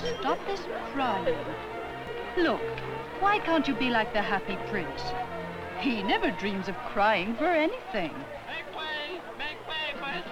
stop this crying. Look, why can't you be like the Happy Prince? He never dreams of crying for anything.